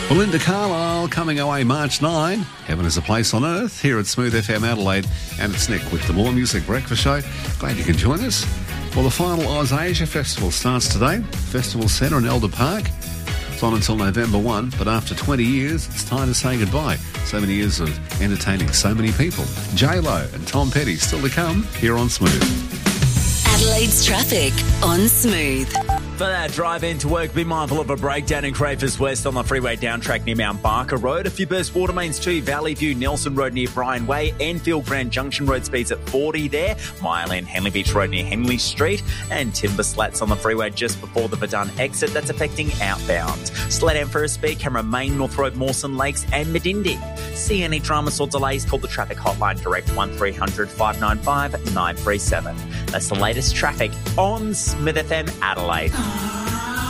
Belinda Carlisle coming away March 9. Heaven is a Place on Earth here at Smooth FM Adelaide. And it's Nick with the More Music Breakfast Show. Glad you can join us. Well, the final Oz Asia Festival starts today. Festival Centre in Elder Park. It's on until November 1, but after 20 years, it's time to say goodbye. So many years of entertaining so many people. J-Lo and Tom Petty still to come here on Smooth. Adelaide's traffic on Smooth. For that drive into work, be mindful of a breakdown in Crafers West on the freeway down track near Mount Barker Road. A few burst water mains too. Valley View, Nelson Road near Bryan Way. Enfield Grand Junction Road speeds at 40 there. Mile End, Henley Beach Road near Henley Street. And timber slats on the freeway just before the Verdun exit. That's affecting outbound. Sled end for a speed can remain North Road, Mawson Lakes and Medindi. See any dramas or delays, call the traffic hotline direct 1300 595 937. That's the latest traffic on Smith FM Adelaide.